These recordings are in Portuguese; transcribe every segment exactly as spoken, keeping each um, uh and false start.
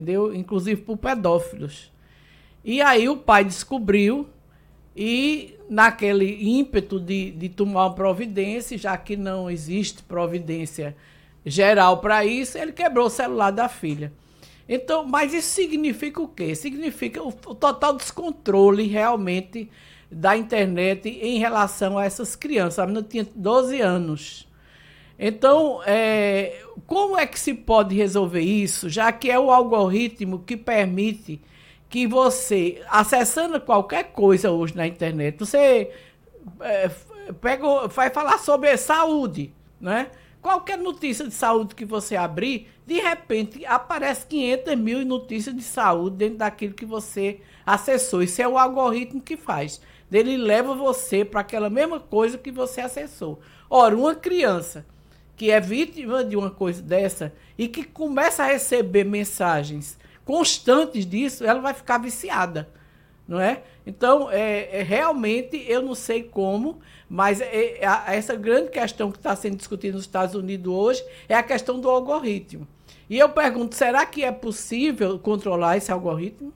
entendeu? Inclusive por pedófilos. E aí o pai descobriu e, naquele ímpeto de, de tomar uma providência, já que não existe providência geral para isso, ele quebrou o celular da filha. Então, mas isso significa o quê? Significa o, o total descontrole realmente da internet em relação a essas crianças. A menina tinha doze anos. Então, é, como é que se pode resolver isso, já que é o algoritmo que permite que você, acessando qualquer coisa hoje na internet, você é, pega, vai falar sobre saúde, né? Qualquer notícia de saúde que você abrir, de repente aparece quinhentas mil notícias de saúde dentro daquilo que você acessou. Isso é o algoritmo que faz. Ele leva você para aquela mesma coisa que você acessou. Ora, uma criança que é vítima de uma coisa dessa e que começa a receber mensagens constantes disso, ela vai ficar viciada, não é? Então, é, é, realmente, eu não sei como, mas é, é, a, essa grande questão que está sendo discutida nos Estados Unidos hoje é a questão do algoritmo. E eu pergunto, será que é possível controlar esse algoritmo?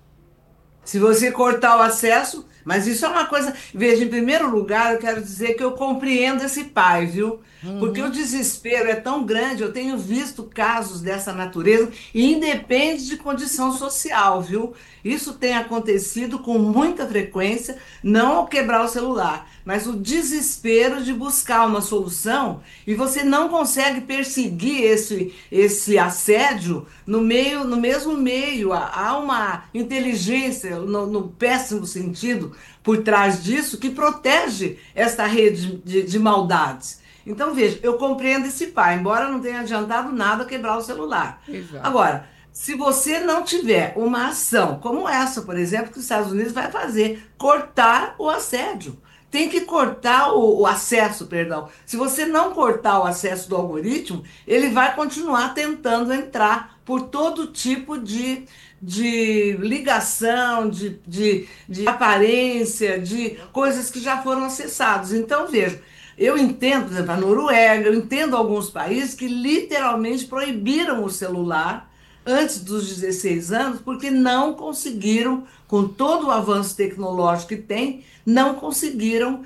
Se você cortar o acesso, mas isso é uma coisa. Veja, em primeiro lugar, eu quero dizer que eu compreendo esse pai, viu? Porque o Uhum. desespero é tão grande, eu tenho visto casos dessa natureza, e independe de condição social, viu? Isso tem acontecido com muita frequência, não ao quebrar o celular, mas o desespero de buscar uma solução e você não consegue perseguir esse, esse assédio no meio, no mesmo meio. Há há uma inteligência, no, no péssimo sentido, por trás disso, que protege esta rede de, de maldades. Então, veja, eu compreendo esse pai, embora não tenha adiantado nada quebrar o celular. Exato. Agora, se você não tiver uma ação como essa, por exemplo, que os Estados Unidos vai fazer, cortar o assédio. Tem que cortar o, o acesso, perdão. Se você não cortar o acesso do algoritmo, ele vai continuar tentando entrar por todo tipo de, de ligação, de, de, de aparência, de coisas que já foram acessadas. Então, veja, eu entendo, por exemplo, a Noruega, eu entendo alguns países que literalmente proibiram o celular antes dos dezesseis anos, porque não conseguiram, com todo o avanço tecnológico que tem, não conseguiram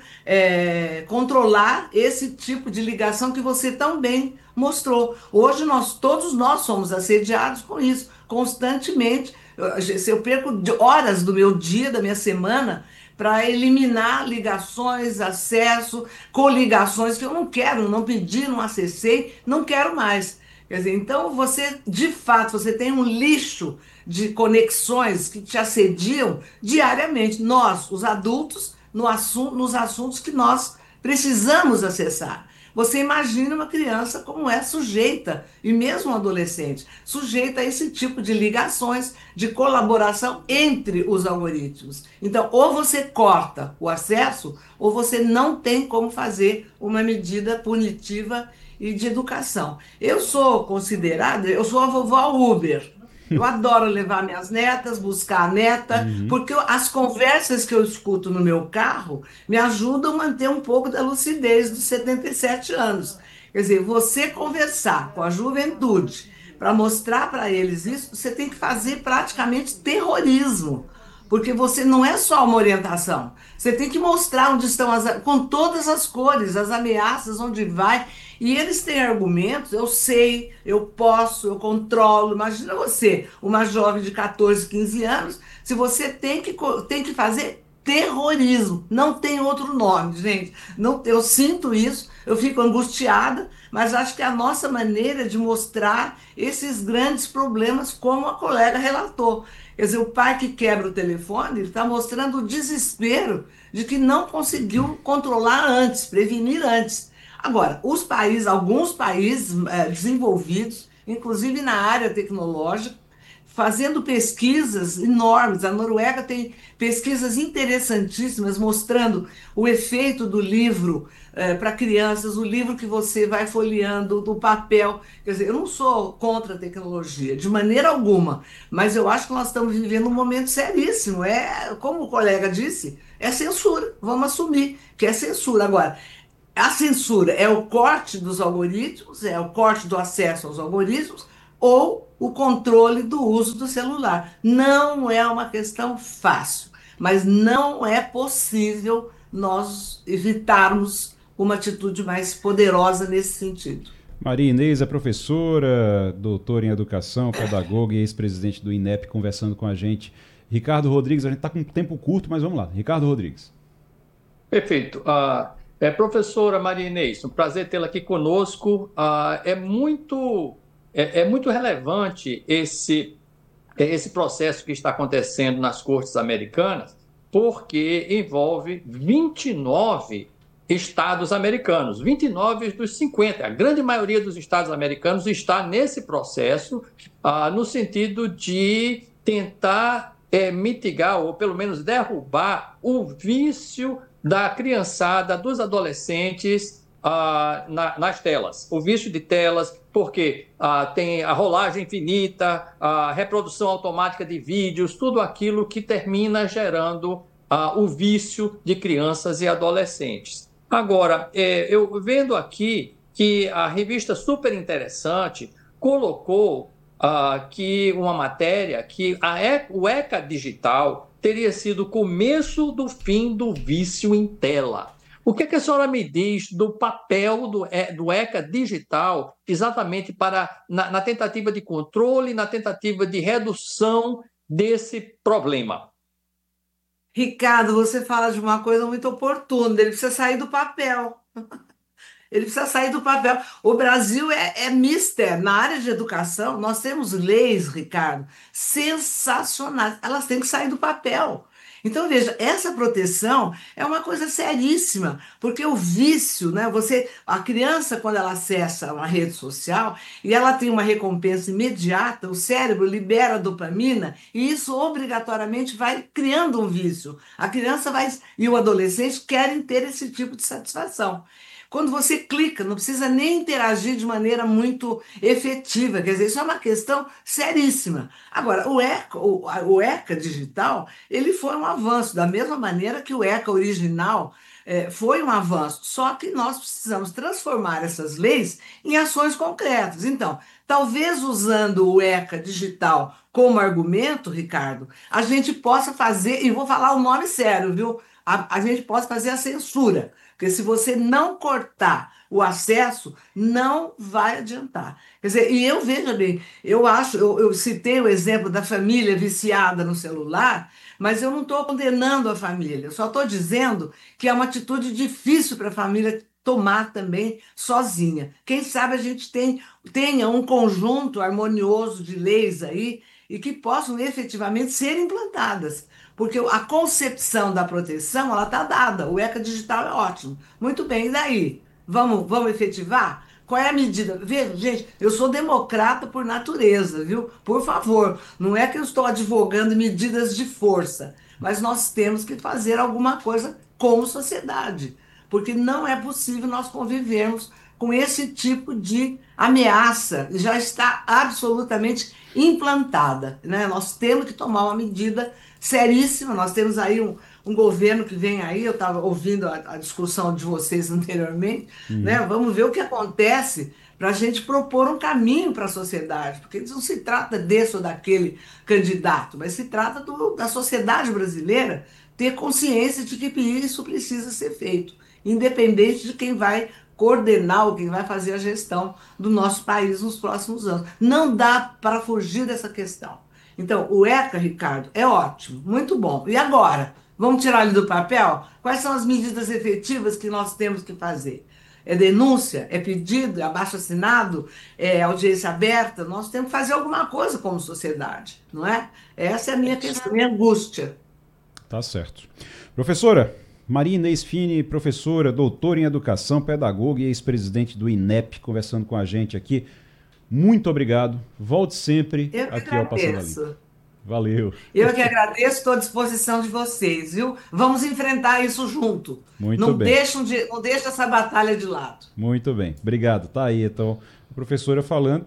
é, controlar esse tipo de ligação que você tão bem mostrou. Hoje nós, todos nós somos assediados com isso, constantemente. Eu, se eu perco horas do meu dia, da minha semana, para eliminar ligações, acesso, coligações que eu não quero, não pedi, não acessei, não quero mais. Quer dizer, então você, de fato, você tem um lixo de conexões que te assediam diariamente. Nós, os adultos, no assun nos assuntos que nós precisamos acessar. Você imagina uma criança como é sujeita, e mesmo um adolescente, sujeita a esse tipo de ligações, de colaboração entre os algoritmos. Então, ou você corta o acesso, ou você não tem como fazer uma medida punitiva e de educação. Eu sou considerada, eu sou a vovó Uber. Eu adoro levar minhas netas, buscar a neta, Uhum. porque eu- as conversas que eu escuto no meu carro me ajudam a manter um pouco da lucidez dos setenta e sete anos. Quer dizer, você conversar com a juventude para mostrar para eles isso, você tem que fazer praticamente terrorismo. Porque você não é só uma orientação, você tem que mostrar onde estão as, com todas as cores, as ameaças, onde vai. E eles têm argumentos, eu sei, eu posso, eu controlo. Imagina você, uma jovem de catorze, quinze anos, se você tem que, tem que fazer terrorismo. Não tem outro nome, gente. Não, eu sinto isso, eu fico angustiada, mas acho que é a nossa maneira de mostrar esses grandes problemas, como a colega relatou. Quer dizer, o pai que quebra o telefone, ele está mostrando o desespero de que não conseguiu controlar antes, prevenir antes. Agora, os países, alguns países eh, desenvolvidos, inclusive na área tecnológica, fazendo pesquisas enormes. A Noruega tem pesquisas interessantíssimas mostrando o efeito do livro eh, para crianças, o livro que você vai folheando, do papel. Quer dizer, eu não sou contra a tecnologia, de maneira alguma, mas eu acho que nós estamos vivendo um momento seríssimo. É, como o colega disse, é censura. Vamos assumir que é censura. Agora, a censura é o corte dos algoritmos, é o corte do acesso aos algoritmos, ou o controle do uso do celular. Não é uma questão fácil, mas não é possível nós evitarmos uma atitude mais poderosa nesse sentido. Maria Inês é professora, doutora em educação, pedagoga e ex-presidente do INEP, conversando com a gente. Ricardo Rodrigues, a gente está com um tempo curto, mas vamos lá. Ricardo Rodrigues. Perfeito. Uh, é, professora Maria Inês, um prazer tê-la aqui conosco. Uh, é, muito, é, é muito relevante esse, esse processo que está acontecendo nas cortes americanas, porque envolve vinte e nove estados americanos, vinte e nove dos cinquenta. A grande maioria dos estados americanos está nesse processo, uh, no sentido de tentar é, mitigar, ou pelo menos derrubar, o vício da criançada, dos adolescentes uh, na, nas telas. O vício de telas, porque uh, tem a rolagem infinita, a reprodução automática de vídeos, tudo aquilo que termina gerando uh, o vício de crianças e adolescentes. Agora, eh, eu vendo aqui que a revista Super Interessante colocou uh, que uma matéria que a e, o ECA Digital teria sido o começo do fim do vício em tela. O que, é que a senhora me diz do papel do, do ECA Digital exatamente para, na, na tentativa de controle, na tentativa de redução desse problema? Ricardo, você fala de uma coisa muito oportuna, ele precisa sair do papel. Ele precisa sair do papel. O Brasil é, é mister. Na área de educação, nós temos leis, Ricardo, sensacionais. Elas têm que sair do papel. Então, veja, essa proteção é uma coisa seríssima, porque o vício, né? Você, a criança, quando ela acessa uma rede social e ela tem uma recompensa imediata, o cérebro libera dopamina e isso obrigatoriamente vai criando um vício. A criança vai, e o adolescente querem ter esse tipo de satisfação. Quando você clica, não precisa nem interagir de maneira muito efetiva, quer dizer, isso é uma questão seríssima. Agora, o ECA, o, o ECA digital, ele foi um avanço, da mesma maneira que o ECA original é, foi um avanço, só que nós precisamos transformar essas leis em ações concretas. Então, talvez usando o ECA digital como argumento, Ricardo, a gente possa fazer, e vou falar o nome sério, viu? A, a gente possa fazer a censura. Porque se você não cortar o acesso, não vai adiantar. Quer dizer, e eu, veja bem, eu acho, eu, eu citei o exemplo da família viciada no celular, mas eu não estou condenando a família, eu só estou dizendo que é uma atitude difícil para a família tomar também sozinha. Quem sabe a gente tem, tenha um conjunto harmonioso de leis aí e que possam efetivamente ser implantadas. Porque a concepção da proteção, ela está dada. O ECA digital é ótimo. Muito bem, e daí? Vamos, vamos efetivar? Qual é a medida? Veja, gente, eu sou democrata por natureza, viu? Por favor, não é que eu estou advogando medidas de força, mas nós temos que fazer alguma coisa como sociedade, porque não é possível nós convivermos com esse tipo de ameaça, já está absolutamente implantada, né? Nós temos que tomar uma medida seríssima. Nós temos aí um, um governo que vem aí, eu estava ouvindo a, a discussão de vocês anteriormente, uhum. né? Vamos ver o que acontece para a gente propor um caminho para a sociedade, porque não se trata desse ou daquele candidato, mas se trata do, da sociedade brasileira ter consciência de que isso precisa ser feito, independente de quem vai coordenar ou quem vai fazer a gestão do nosso país nos próximos anos. Não dá para fugir dessa questão. Então, o ECA, Ricardo, é ótimo, muito bom. E agora? Vamos tirar ele do papel? Quais são as medidas efetivas que nós temos que fazer? É denúncia? É pedido? É abaixo-assinado? É audiência aberta? Nós temos que fazer alguma coisa como sociedade, não é? Essa é a minha questão, a minha angústia. Tá certo. Professora Maria Inês Fini, professora, doutora em educação, pedagoga e ex-presidente do INEP, conversando com a gente aqui. Muito obrigado. Volte sempre Eu que aqui ao Passando a Limpo. Valeu. Eu que agradeço, estou à disposição de vocês, viu? Vamos enfrentar isso junto. Muito não bem. Deixam de, não deixem essa batalha de lado. Muito bem. Obrigado. Tá aí, então, a professora falando,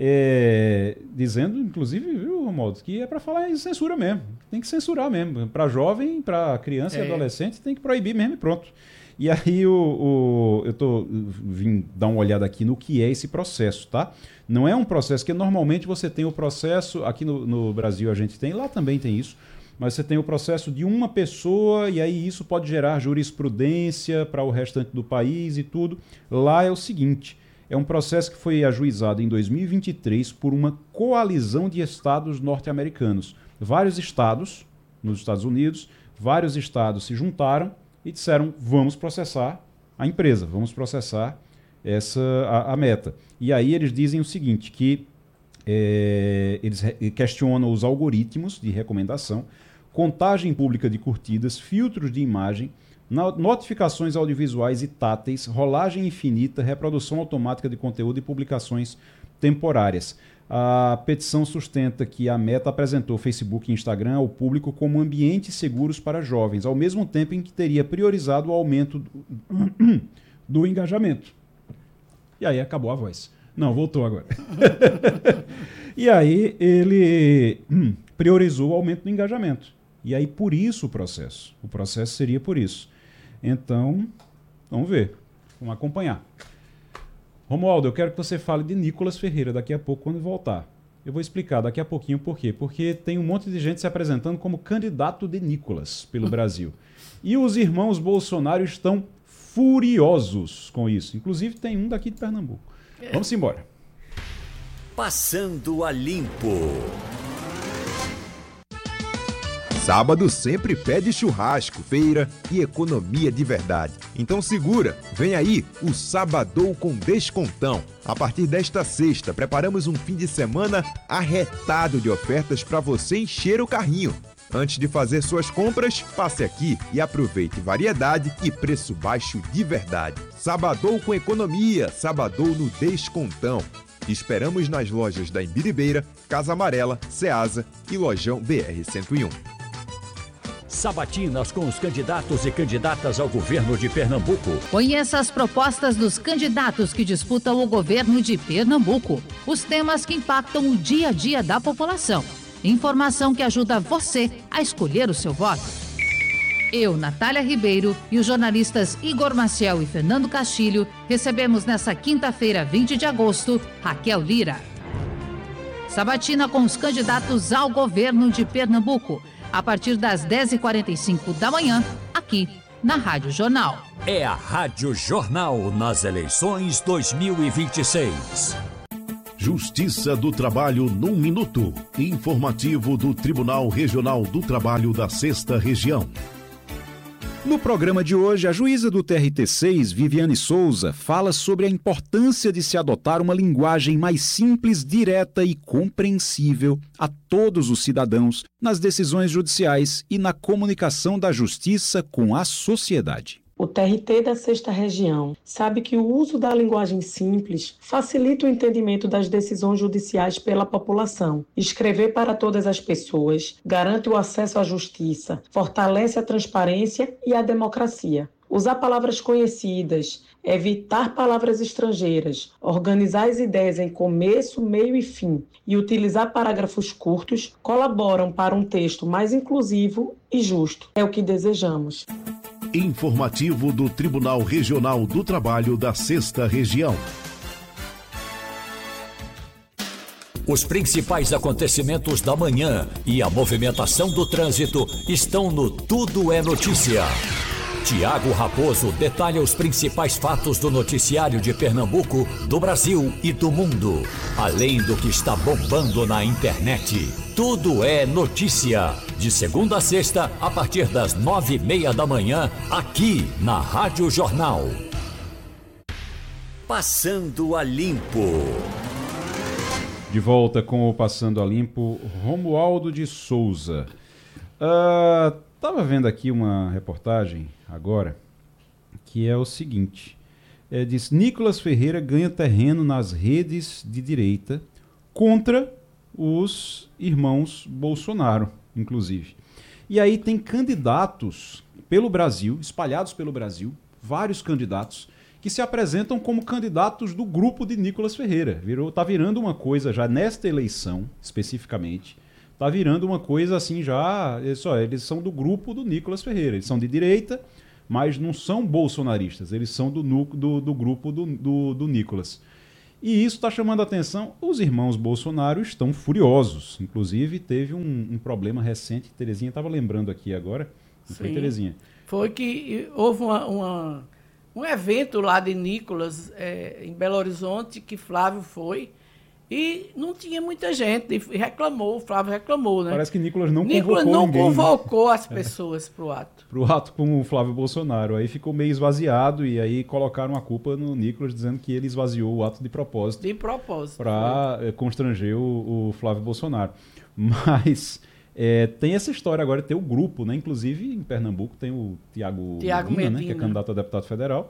é, dizendo, inclusive, viu, Romualdo, que é para falar em censura mesmo. Tem que censurar mesmo. Para jovem, para criança é. e adolescente, tem que proibir mesmo e pronto. E aí o, o, eu tô, vim dar uma olhada aqui no que é esse processo, tá? Não é um processo que normalmente você tem o processo, aqui no, no Brasil a gente tem, lá também tem isso, mas você tem o processo de uma pessoa e aí isso pode gerar jurisprudência para o restante do país e tudo. Lá é o seguinte, é um processo que foi ajuizado em dois mil e vinte e três por uma coalizão de estados norte-americanos. Vários estados, nos Estados Unidos, vários estados se juntaram e disseram, vamos processar a empresa, vamos processar essa, a, a Meta. E aí eles dizem o seguinte, que é, eles re- questionam os algoritmos de recomendação, contagem pública de curtidas, filtros de imagem, notificações audiovisuais e táteis, rolagem infinita, reprodução automática de conteúdo e publicações temporárias. A petição sustenta que a Meta apresentou Facebook e Instagram ao público como ambientes seguros para jovens, ao mesmo tempo em que teria priorizado o aumento do, do engajamento. E aí acabou a voz. Não, voltou agora. E aí ele hum, priorizou o aumento do engajamento. E aí por isso o processo. O processo seria por isso. Então, vamos ver. Vamos acompanhar. Romualdo, eu quero que você fale de Nicolas Ferreira daqui a pouco, quando voltar. Eu vou explicar daqui a pouquinho por quê. Porque tem um monte de gente se apresentando como candidato de Nicolas pelo Brasil. E os irmãos Bolsonaro estão furiosos com isso. Inclusive, tem um daqui de Pernambuco. Vamos embora. Passando a Limpo. Sábado sempre pede churrasco, feira e economia de verdade. Então segura, vem aí o Sabadão com Descontão. A partir desta sexta, preparamos um fim de semana arretado de ofertas para você encher o carrinho. Antes de fazer suas compras, passe aqui e aproveite variedade e preço baixo de verdade. Sabadão com economia, Sabadão no Descontão. Esperamos nas lojas da Imbiribeira, Casa Amarela, Ceasa e Lojão B R cento e um. Sabatinas com os candidatos e candidatas ao governo de Pernambuco. Conheça as propostas dos candidatos que disputam o governo de Pernambuco. Os temas que impactam o dia a dia da população. Informação que ajuda você a escolher o seu voto. Eu, Natália Ribeiro e os jornalistas Igor Maciel e Fernando Castilho recebemos nesta quinta-feira, vinte de agosto, Raquel Lira. Sabatina com os candidatos ao governo de Pernambuco. A partir das dez e quarenta e cinco da manhã, aqui na Rádio Jornal. É a Rádio Jornal nas eleições dois mil e vinte e seis. Justiça do Trabalho num minuto. Informativo do Tribunal Regional do Trabalho da Sexta Região. No programa de hoje, a juíza do T R T seis, Viviane Souza, fala sobre a importância de se adotar uma linguagem mais simples, direta e compreensível a todos os cidadãos nas decisões judiciais e na comunicação da justiça com a sociedade. O T R T da Sexta Região sabe que o uso da linguagem simples facilita o entendimento das decisões judiciais pela população. Escrever para todas as pessoas garante o acesso à justiça, fortalece a transparência e a democracia. Usar palavras conhecidas, evitar palavras estrangeiras, organizar as ideias em começo, meio e fim e utilizar parágrafos curtos colaboram para um texto mais inclusivo e justo. É o que desejamos. Informativo do Tribunal Regional do Trabalho da Sexta Região. Os principais acontecimentos da manhã e a movimentação do trânsito estão no Tudo é Notícia. Tiago Raposo detalha os principais fatos do noticiário de Pernambuco, do Brasil e do mundo. Além do que está bombando na internet. Tudo é Notícia. De segunda a sexta, a partir das nove e meia da manhã, aqui na Rádio Jornal. Passando a Limpo. De volta com o Passando a Limpo, Romualdo de Souza. Uh, tava vendo aqui uma reportagem agora, que é o seguinte. É, diz, Nicolas Ferreira ganha terreno nas redes de direita contra os irmãos Bolsonaro, inclusive. E aí tem candidatos pelo Brasil, espalhados pelo Brasil, vários candidatos, que se apresentam como candidatos do grupo de Nicolas Ferreira. Virou, tá virando uma coisa já nesta eleição, especificamente, tá virando uma coisa assim já, só, eles são do grupo do Nicolas Ferreira, eles são de direita, mas não são bolsonaristas, eles são do, do, do grupo do, do, do Nicolas. E isso está chamando a atenção. Os irmãos Bolsonaro estão furiosos. Inclusive, teve um, um problema recente, Terezinha estava lembrando aqui agora. Não foi, Terezinha? Foi que houve uma, uma, um evento lá de Nicolas, é, em Belo Horizonte, que Flávio foi, e não tinha muita gente, e reclamou, o Flávio reclamou, né? Parece que Nicolas não Nicolas convocou não ninguém, convocou né? as pessoas para o ato. Para o ato com o Flávio Bolsonaro. Aí ficou meio esvaziado e aí colocaram a culpa no Nicolas, dizendo que ele esvaziou o ato de propósito. De propósito. Para constranger o, o Flávio Bolsonaro. Mas é, tem essa história agora, tem o grupo, né? Inclusive em Pernambuco tem o Tiago Medina, Medina. Né? Que é candidato a deputado federal.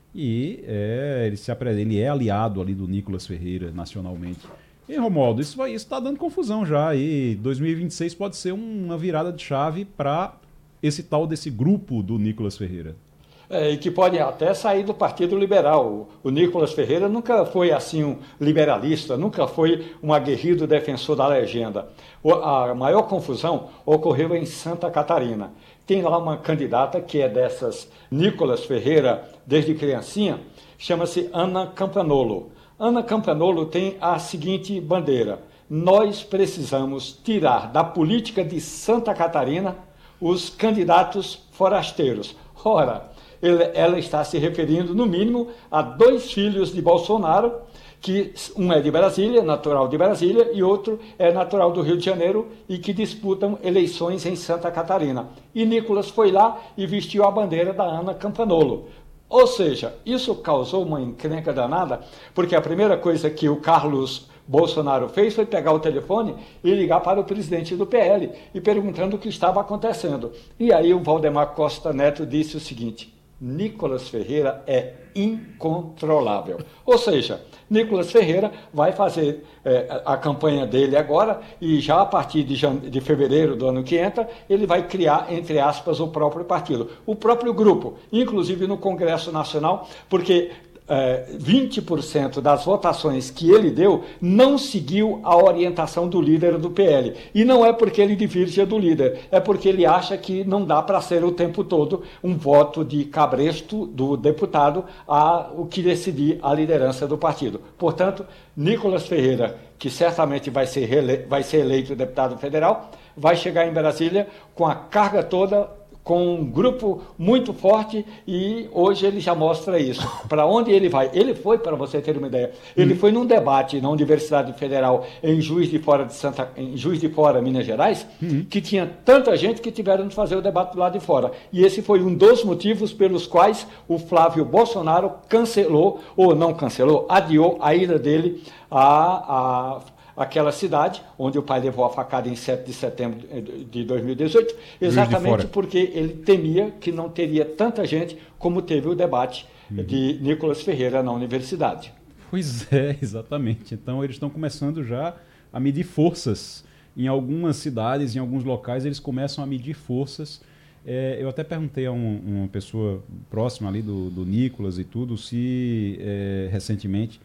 E é, ele, se apre... ele é aliado ali do Nicolas Ferreira nacionalmente. E, Romualdo, isso está dando confusão já. E dois mil e vinte e seis pode ser uma virada de chave para esse tal desse grupo do Nicolas Ferreira. É, e que pode até sair do Partido Liberal. O, o Nicolas Ferreira nunca foi assim um liberalista, nunca foi um aguerrido defensor da legenda. O, a maior confusão ocorreu em Santa Catarina. Tem lá uma candidata que é dessas Nicolas Ferreira desde criancinha, chama-se Ana Campanolo. Ana Campanolo tem a seguinte bandeira: nós precisamos tirar da política de Santa Catarina os candidatos forasteiros. Ora, ele, ela está se referindo, no mínimo, a dois filhos de Bolsonaro, que um é de Brasília, natural de Brasília, e outro é natural do Rio de Janeiro, e que disputam eleições em Santa Catarina. E Nicolas foi lá e vestiu a bandeira da Ana Campanolo. Ou seja, isso causou uma encrenca danada, porque a primeira coisa que o Carlos Bolsonaro fez foi pegar o telefone e ligar para o presidente do P L e perguntando o que estava acontecendo. E aí o Valdemar Costa Neto disse o seguinte: Nicolas Ferreira é incontrolável. Ou seja, Nicolas Ferreira vai fazer é, a campanha dele agora e já a partir de, jane... de fevereiro do ano que entra, ele vai criar, entre aspas, o próprio partido, o próprio grupo, inclusive no Congresso Nacional, porque é, vinte por cento das votações que ele deu não seguiu a orientação do líder do P L. E não é porque ele divirge do líder, é porque ele acha que não dá para ser o tempo todo um voto de cabresto do deputado a o que decidir a liderança do partido. Portanto, Nicolas Ferreira, que certamente vai ser, rele... vai ser eleito deputado federal, vai chegar em Brasília com a carga toda, com um grupo muito forte, e hoje ele já mostra isso. Para onde ele vai? Ele foi, para você ter uma ideia, ele hum. foi num debate na Universidade Federal em Juiz de Fora, de Santa, em Juiz de Fora, Minas Gerais, hum. que tinha tanta gente que tiveram de fazer o debate lá de fora. E esse foi um dos motivos pelos quais o Flávio Bolsonaro cancelou, ou não cancelou, adiou a ida dele a... a aquela cidade onde o pai levou a facada em sete de setembro de dois mil e dezoito, exatamente porque ele temia que não teria tanta gente como teve o debate uhum. de Nicolas Ferreira na universidade. Pois é, exatamente. Então eles estão começando já a medir forças. Em algumas cidades, em alguns locais, eles começam a medir forças. É, eu até perguntei a um, uma pessoa próxima ali do, do Nicolas e tudo, se é, recentemente...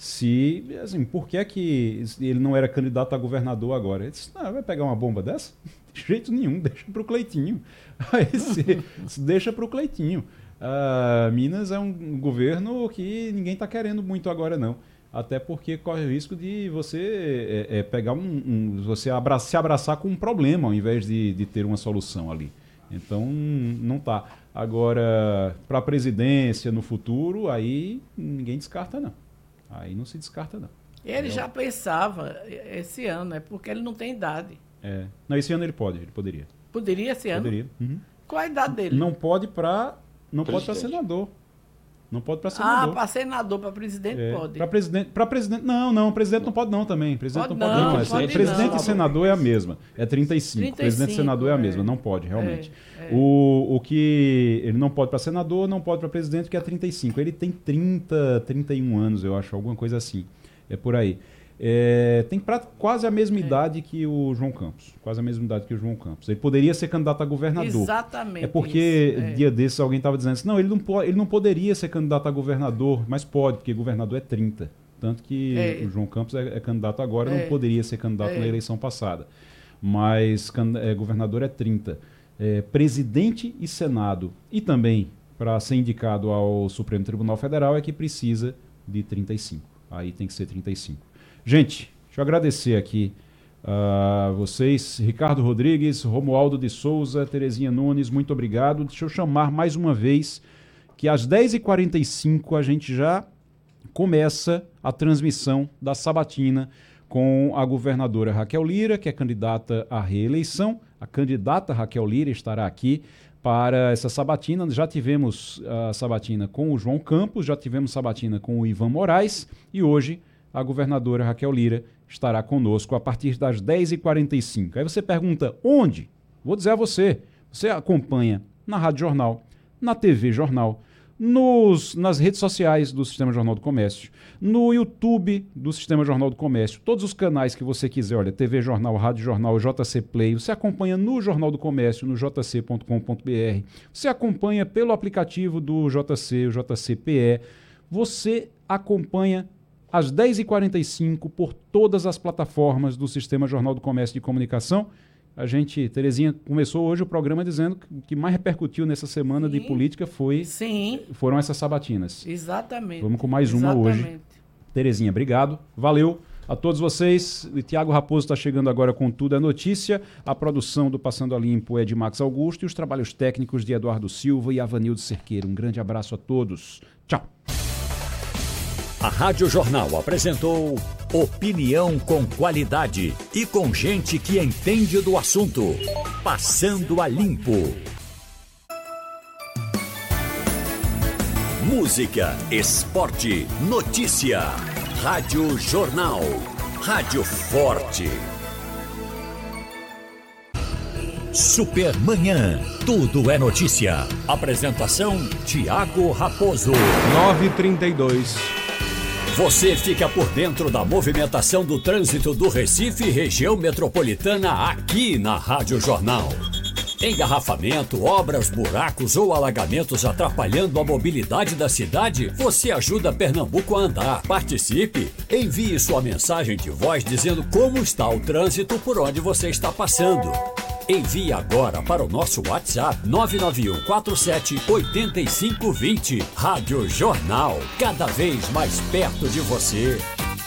se, assim, por que é que ele não era candidato a governador agora? Ele disse, não, vai pegar uma bomba dessa? De jeito nenhum, deixa para o Cleitinho. Aí se, se deixa para o Cleitinho. Uh, Minas é um governo que ninguém está querendo muito agora, não. Até porque corre o risco de você é, é, pegar um, um você abra, se abraçar com um problema ao invés de, de ter uma solução ali. Então, não tá. Agora, para a presidência no futuro, aí ninguém descarta, não. Aí não se descarta, não. Ele é. já pensava esse ano, é porque ele não tem idade. É. Não, esse ano ele pode, ele poderia. Poderia esse ano? Poderia. Uhum. Qual a idade dele? Não pode para não pode para senador. Não pode para senador. Ah, para senador, para presidente é. pode. Para presidente, para presidente, não, não, presidente não pode não também. Presidente pode não pode não. não. Pode presidente não. e senador é a mesma. É trinta e cinco. trinta e cinco presidente e senador é, é a mesma, não pode, realmente. É, é. O, o que ele não pode para senador, não pode para presidente, porque é trinta e cinco. Ele tem trinta, trinta e um anos, eu acho, alguma coisa assim. É por aí. É, tem pra, quase a mesma é. idade que o João Campos. Quase a mesma idade que o João Campos. Ele poderia ser candidato a governador. Exatamente. É porque, isso, é. dia desses, alguém estava dizendo assim, não, ele não, pode, ele não poderia ser candidato a governador, mas pode, porque governador é trinta. Tanto que é. o João Campos é, é candidato agora, é. não poderia ser candidato é. na eleição passada. Mas é, governador é trinta. É, presidente e Senado, e também para ser indicado ao Supremo Tribunal Federal é que precisa de trinta e cinco. Aí tem que ser trinta e cinco. Gente, deixa eu agradecer aqui a uh, vocês, Ricardo Rodrigues, Romualdo de Souza, Terezinha Nunes, muito obrigado. Deixa eu chamar mais uma vez que às dez e quarenta e cinco a gente já começa a transmissão da sabatina com a governadora Raquel Lira, que é candidata à reeleição. A candidata Raquel Lira estará aqui para essa sabatina. Já tivemos a sabatina com o João Campos, já tivemos sabatina com o Ivan Moraes e hoje a governadora Raquel Lira estará conosco a partir das dez e quarenta e cinco. Aí você pergunta, onde? Vou dizer a você. Você acompanha na Rádio Jornal, na T V Jornal, nos, nas redes sociais do Sistema Jornal do Comércio, no YouTube do Sistema Jornal do Comércio, todos os canais que você quiser, olha, T V Jornal, Rádio Jornal, J C Play, você acompanha no Jornal do Comércio, no j c ponto com ponto b r, você acompanha pelo aplicativo do J C, o J C P E, você acompanha às dez e quarenta e cinco por todas as plataformas do Sistema Jornal do Comércio de Comunicação. A gente, Terezinha, começou hoje o programa dizendo que o que mais repercutiu nessa semana Sim. de política foi, Sim. foram essas sabatinas. Exatamente. Vamos com mais uma Exatamente. hoje. Terezinha, obrigado. Valeu a todos vocês. O Tiago Raposo está chegando agora com Tudo é Notícia. A produção do Passando a Limpo é de Max Augusto e os trabalhos técnicos de Eduardo Silva e Avanildo Cerqueira. Um grande abraço a todos. Tchau. A Rádio Jornal apresentou opinião com qualidade e com gente que entende do assunto. Passando a Limpo. Música, esporte, notícia. Rádio Jornal. Rádio Forte. Supermanhã. Tudo é notícia. Apresentação: Tiago Raposo. nove e trinta e dois. Você fica por dentro da movimentação do trânsito do Recife e região metropolitana aqui na Rádio Jornal. Engarrafamento, obras, buracos ou alagamentos atrapalhando a mobilidade da cidade? Você ajuda Pernambuco a andar. Participe! Envie sua mensagem de voz dizendo como está o trânsito por onde você está passando. Envie agora para o nosso WhatsApp nove nove um quatro sete oito cinco dois zero. Rádio Jornal, cada vez mais perto de você.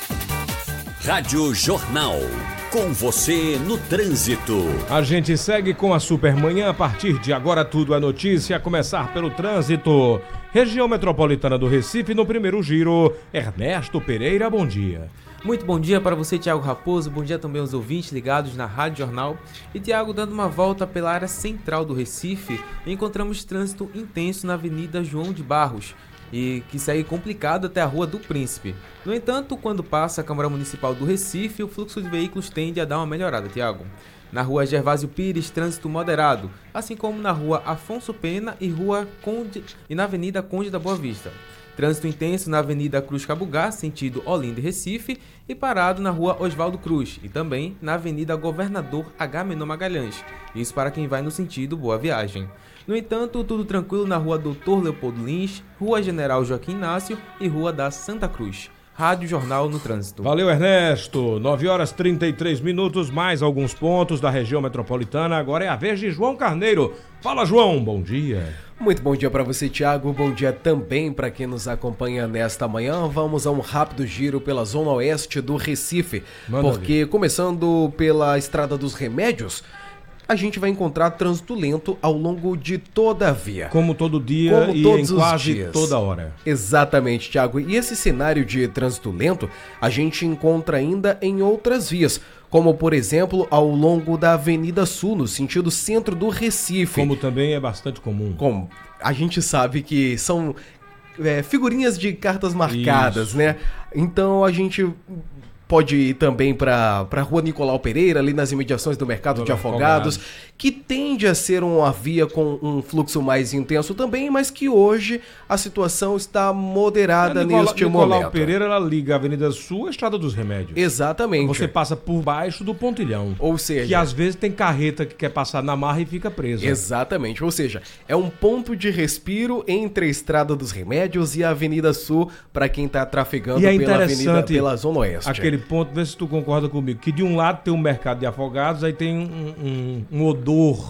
Rádio Jornal, com você no trânsito. A gente segue com a Supermanhã. A partir de agora tudo é notícia, a começar pelo trânsito. Região metropolitana do Recife, no primeiro giro, Ernesto Pereira, bom dia. Muito bom dia para você, Tiago Raposo, bom dia também aos ouvintes ligados na Rádio Jornal. E Tiago, dando uma volta pela área central do Recife, encontramos trânsito intenso na Avenida João de Barros, e que segue complicado até a Rua do Príncipe. No entanto, quando passa a Câmara Municipal do Recife, o fluxo de veículos tende a dar uma melhorada, Tiago. Na Rua Gervásio Pires, trânsito moderado, assim como na Rua Afonso Pena e, Rua Conde, e na Avenida Conde da Boa Vista. Trânsito intenso na Avenida Cruz Cabugá, sentido Olinda e Recife, e parado na Rua Oswaldo Cruz, e também na Avenida Governador Agamenon Magalhães, isso para quem vai no sentido Boa Viagem. No entanto, tudo tranquilo na Rua Doutor Leopoldo Lins, Rua General Joaquim Inácio e Rua da Santa Cruz. Rádio Jornal no Trânsito. Valeu, Ernesto. nove horas e trinta e três minutos, mais alguns pontos da região metropolitana. Agora é a vez de João Carneiro. Fala, João, bom dia. Muito bom dia para você, Tiago. Bom dia também para quem nos acompanha nesta manhã. Vamos a um rápido giro pela zona oeste do Recife. Manda porque, ver. Começando pela Estrada dos Remédios, a gente vai encontrar trânsito lento ao longo de toda a via. Como todo dia Como e todos em os quase dias. toda hora. Exatamente, Tiago. E esse cenário de trânsito lento a gente encontra ainda em outras vias, como por exemplo ao longo da Avenida Sul, no sentido centro do Recife. Como também é bastante comum. Como a gente sabe que são é, figurinhas de cartas marcadas, Isso. né? Então a gente pode ir também para a Rua Nicolau Pereira, ali nas imediações do Mercado Olá, de Afogados, Afogados, que tende a ser uma via com um fluxo mais intenso também, mas que hoje a situação está moderada é, Nicolau, neste Nicolau momento. Nicolau Pereira, ela liga a Avenida Sul à Estrada dos Remédios. Exatamente. Você passa por baixo do pontilhão. Ou seja... Que às vezes tem carreta que quer passar na marra e fica presa. Exatamente. Ou seja, é um ponto de respiro entre a Estrada dos Remédios e a Avenida Sul para quem está trafegando é pela Avenida, pela Zona Oeste. Aquele ponto, vê se tu concorda comigo, que de um lado tem um mercado de afogados, aí tem um, um, um odor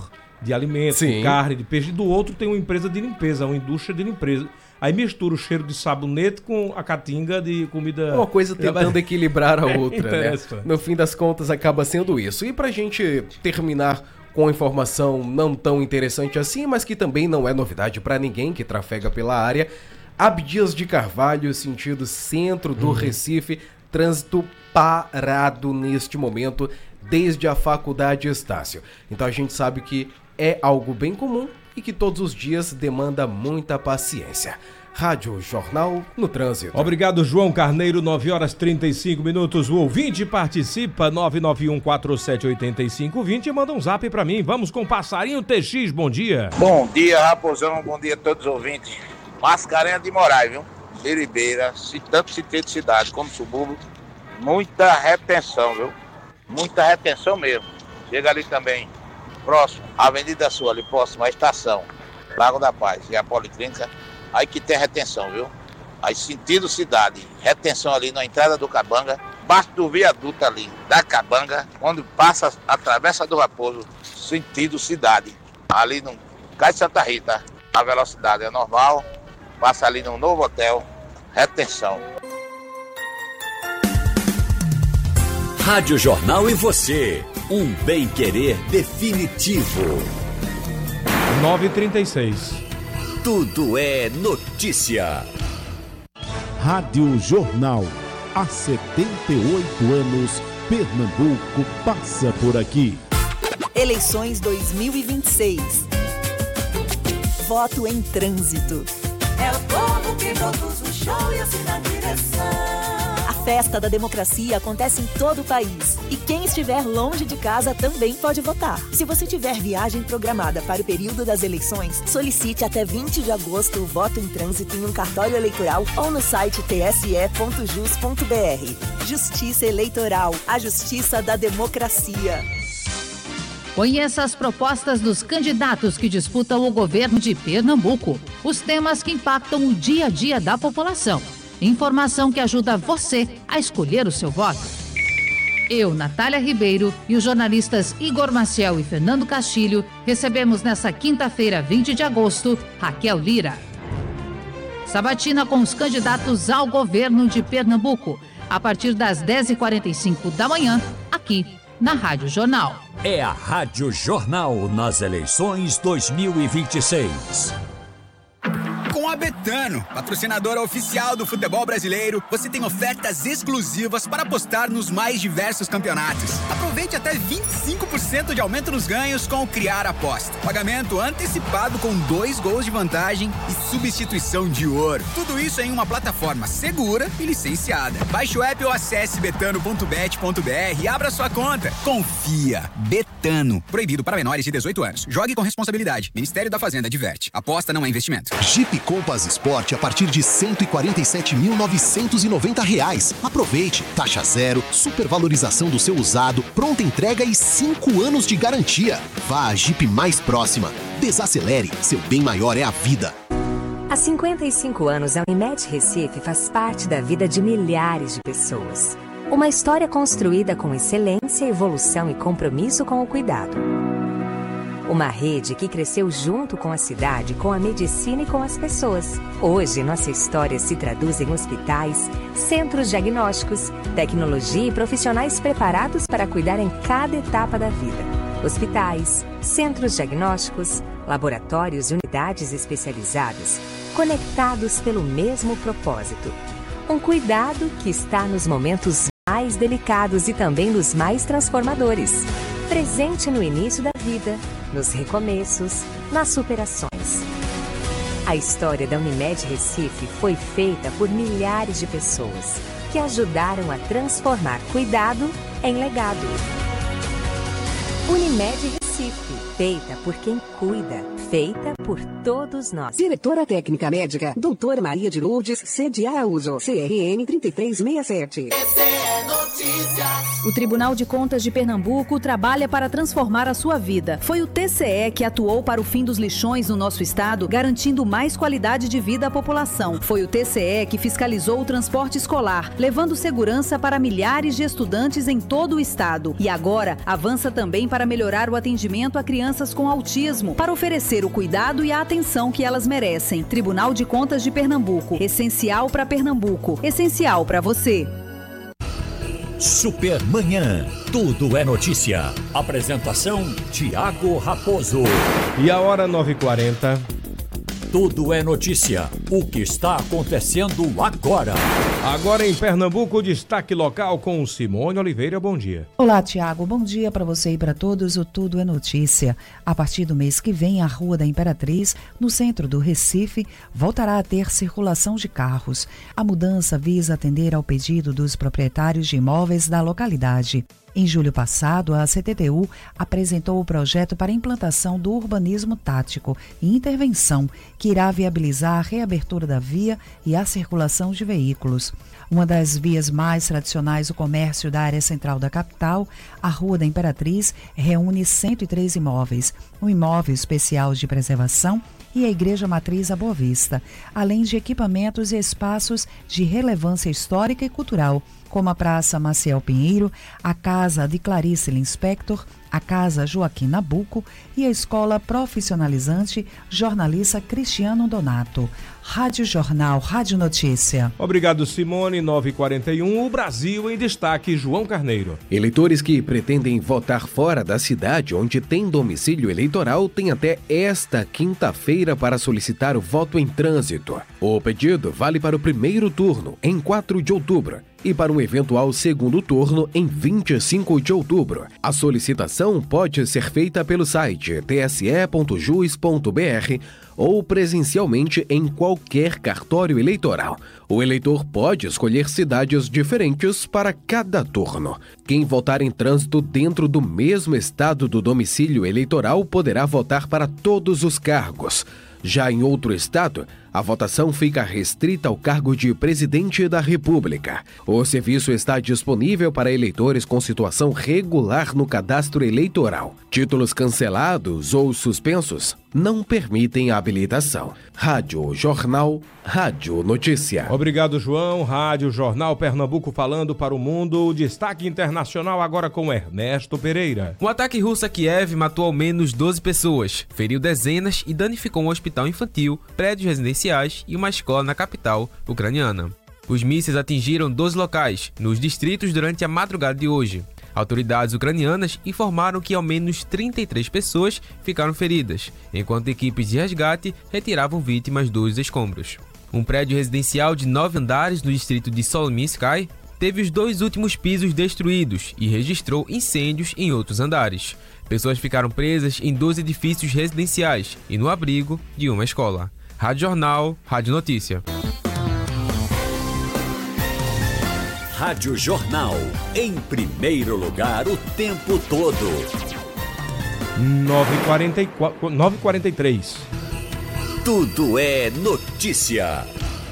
de alimentos, Sim. de carne, de peixe, e do outro tem uma empresa de limpeza, uma indústria de limpeza. Aí mistura o cheiro de sabonete com a caatinga de comida... Uma coisa tentando equilibrar a outra, né? Interessa. No fim das contas, acaba sendo isso. E pra gente terminar com informação não tão interessante assim, mas que também não é novidade pra ninguém que trafega pela área, Abdias de Carvalho, sentido centro do Uhum. Recife, trânsito parado neste momento, desde a Faculdade Estácio. Então a gente sabe que é algo bem comum e que todos os dias demanda muita paciência. Rádio Jornal no Trânsito. Obrigado, João Carneiro, nove horas e trinta e cinco minutos. O ouvinte participa, nove nove um quatro sete oito cinco dois zero e manda um zap pra mim. Vamos com o Passarinho T X, bom dia. Bom dia, Raposão, bom dia a todos os ouvintes. Mascarenhas de Moraes, viu? Biribeira, se tanto se tem de cidade como subúrbio, muita retenção, viu? Muita retenção mesmo. Chega ali também, próximo, Avenida Sul, ali próximo à estação, Lago da Paz e a Policlínica, aí que tem retenção, viu? Aí sentido cidade, retenção ali na entrada do Cabanga, baixo do viaduto ali da Cabanga, quando passa a Travessa do Raposo, sentido cidade. Ali no Cais Santa Rita, a velocidade é normal, passa ali no novo hotel, retenção. Rádio Jornal e você, um bem-querer definitivo. nove e trinta e seis. Tudo é notícia. Rádio Jornal. Há setenta e oito anos, Pernambuco passa por aqui. Eleições dois mil e vinte e seis. Voto em trânsito. É o povo que produz o show e assina a direção. A festa da democracia acontece em todo o país. E quem estiver longe de casa também pode votar. Se você tiver viagem programada para o período das eleições, solicite até vinte de agosto o voto em trânsito em um cartório eleitoral ou no site t s e ponto jus ponto b r. Justiça Eleitoral, a justiça da democracia. Conheça as propostas dos candidatos que disputam o governo de Pernambuco. Os temas que impactam o dia a dia da população. Informação que ajuda você a escolher o seu voto. Eu, Natália Ribeiro, e os jornalistas Igor Maciel e Fernando Castilho recebemos nesta quinta-feira, vinte de agosto, Raquel Lira. Sabatina com os candidatos ao governo de Pernambuco, a partir das dez e quarenta e cinco da manhã, aqui na Rádio Jornal. É a Rádio Jornal nas eleições dois mil e vinte e seis. Com a Betano, patrocinadora oficial do futebol brasileiro, você tem ofertas exclusivas para apostar nos mais diversos campeonatos. Aproveite até vinte e cinco por cento de aumento nos ganhos com o Criar Aposta. Pagamento antecipado com dois gols de vantagem e substituição de ouro. Tudo isso em uma plataforma segura e licenciada. Baixe o app ou acesse betano ponto bet ponto b r e abra sua conta. Confia. Betano. Proibido para menores de dezoito anos. Jogue com responsabilidade. Ministério da Fazenda adverte. Aposta não é investimento. Jeep Compass Sport a partir de cento e quarenta e sete mil novecentos e noventa reais. Aproveite, taxa zero, supervalorização do seu usado, pronta entrega e cinco anos de garantia. Vá à Jeep mais próxima. Desacelere, seu bem maior é a vida. Há cinquenta e cinco anos, a Unimed Recife faz parte da vida de milhares de pessoas. Uma história construída com excelência, evolução e compromisso com o cuidado. Uma rede que cresceu junto com a cidade, com a medicina e com as pessoas. Hoje, nossa história se traduz em hospitais, centros diagnósticos, tecnologia e profissionais preparados para cuidar em cada etapa da vida. Hospitais, centros diagnósticos, laboratórios e unidades especializadas, conectados pelo mesmo propósito. Um cuidado que está nos momentos mais delicados e também nos mais transformadores. Presente no início da vida, nos recomeços, nas superações. A história da Unimed Recife foi feita por milhares de pessoas que ajudaram a transformar cuidado em legado. Unimed Recife, feita por quem cuida, feita por todos nós. Diretora Técnica Médica, doutora Maria de Lourdes, C D A Uso, C R N três três seis sete. Esse é Notícias. O Tribunal de Contas de Pernambuco trabalha para transformar a sua vida. Foi o T C E que atuou para o fim dos lixões no nosso estado, garantindo mais qualidade de vida à população. Foi o T C E que fiscalizou o transporte escolar, levando segurança para milhares de estudantes em todo o estado. E agora avança também para melhorar o atendimento a crianças com autismo, para oferecer o cuidado e a atenção que elas merecem. Tribunal de Contas de Pernambuco. Essencial para Pernambuco. Essencial para você. Supermanhã. Tudo é notícia. Apresentação: Tiago Raposo. E a hora nove e quarenta. Tudo é notícia. O que está acontecendo agora? Agora em Pernambuco, destaque local com Simone Oliveira. Bom dia. Olá, Tiago. Bom dia para você e para todos. O Tudo é Notícia. A partir do mês que vem, a Rua da Imperatriz, no centro do Recife, voltará a ter circulação de carros. A mudança visa atender ao pedido dos proprietários de imóveis da localidade. Em julho passado, a C T T U apresentou o projeto para implantação do urbanismo tático e intervenção, que irá viabilizar a reabertura da via e a circulação de veículos. Uma das vias mais tradicionais do comércio da área central da capital, a Rua da Imperatriz, reúne cento e três imóveis, um imóvel especial de preservação e a Igreja Matriz à Boa Vista, além de equipamentos e espaços de relevância histórica e cultural, como a Praça Maciel Pinheiro, a Casa de Clarice Linspector, a Casa Joaquim Nabuco e a Escola Profissionalizante Jornalista Cristiano Donato. Rádio Jornal, Rádio Notícia. Obrigado, Simone. nove e quarenta e um, o Brasil em destaque, João Carneiro. Eleitores que pretendem votar fora da cidade onde tem domicílio eleitoral têm até esta quinta-feira para solicitar o voto em trânsito. O pedido vale para o primeiro turno, em quatro de outubro, e para um eventual segundo turno em vinte e cinco de outubro. A solicitação pode ser feita pelo site t s e ponto jus ponto b r ou presencialmente em qualquer cartório eleitoral. O eleitor pode escolher cidades diferentes para cada turno. Quem votar em trânsito dentro do mesmo estado do domicílio eleitoral poderá votar para todos os cargos. Já em outro estado, a votação fica restrita ao cargo de presidente da República. O serviço está disponível para eleitores com situação regular no cadastro eleitoral. Títulos cancelados ou suspensos não permitem a habilitação. Rádio Jornal, Rádio Notícia. Obrigado, João. Rádio Jornal Pernambuco falando para o mundo. Destaque internacional agora com Ernesto Pereira. Um ataque russo a Kiev matou ao menos doze pessoas, feriu dezenas e danificou um hospital infantil, prédios residenciais e uma escola na capital ucraniana. Os mísseis atingiram doze locais, nos distritos, durante a madrugada de hoje. Autoridades ucranianas informaram que ao menos trinta e três pessoas ficaram feridas, enquanto equipes de resgate retiravam vítimas dos escombros. Um prédio residencial de nove andares no distrito de Solomyskaya teve os dois últimos pisos destruídos e registrou incêndios em outros andares. Pessoas ficaram presas em dois edifícios residenciais e no abrigo de uma escola. Rádio Jornal, Rádio Notícia. Rádio Jornal, em primeiro lugar o tempo todo. nove e quarenta e três. Tudo é notícia.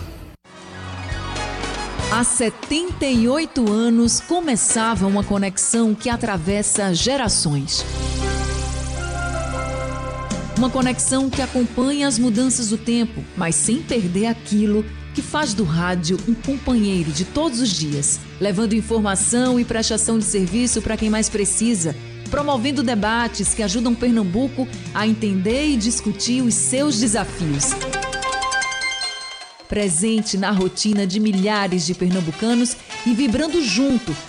Há setenta e oito anos começava uma conexão que atravessa gerações. Uma conexão que acompanha as mudanças do tempo, mas sem perder aquilo que faz do rádio um companheiro de todos os dias, levando informação e prestação de serviço para quem mais precisa, promovendo debates que ajudam Pernambuco a entender e discutir os seus desafios. Presente na rotina de milhares de pernambucanos e vibrando junto